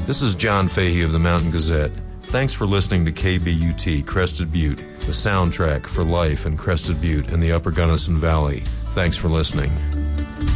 This is John Fahey of the Mountain Gazette. Thanks for listening to KBUT, Crested Butte, the soundtrack for life in Crested Butte and the Upper Gunnison Valley. Thanks for listening.